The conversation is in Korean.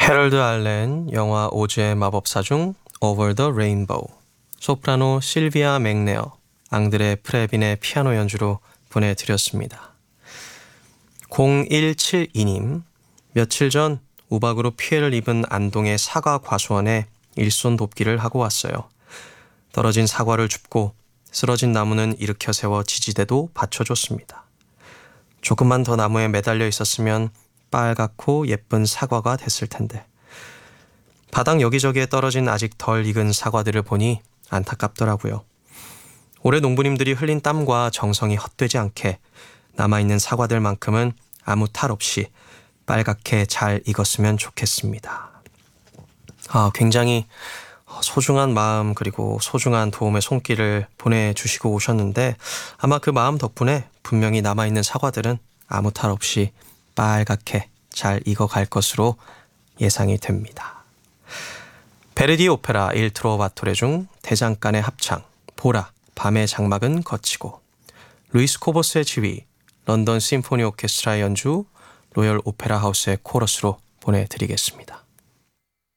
헤럴드 알렌 영화 오즈의 마법사 중 Over the Rainbow, 소프라노 실비아 맥네어, 앙드레 프레빈의 피아노 연주로 보내드렸습니다. 0172님, 며칠 전 우박으로 피해를 입은 안동의 사과 과수원에 일손 돕기를 하고 왔어요. 떨어진 사과를 줍고 쓰러진 나무는 일으켜 세워 지지대도 받쳐줬습니다. 조금만 더 나무에 매달려 있었으면 빨갛고 예쁜 사과가 됐을 텐데. 바닥 여기저기에 떨어진 아직 덜 익은 사과들을 보니 안타깝더라고요. 올해 농부님들이 흘린 땀과 정성이 헛되지 않게 남아있는 사과들만큼은 아무 탈 없이 빨갛게 잘 익었으면 좋겠습니다. 굉장히 소중한 마음 그리고 소중한 도움의 손길을 보내주시고 오셨는데, 아마 그 마음 덕분에 분명히 남아있는 사과들은 아무 탈 없이 빨갛게 잘 익어갈 것으로 예상이 됩니다. 베르디 오페라 일 트로바토레 중 대장간의 합창 보라 밤의 장막은 거치고, 루이스 코보스의 지휘, 런던 심포니 오케스트라의 연주, 로열 오페라 하우스의 코러스로 보내드리겠습니다.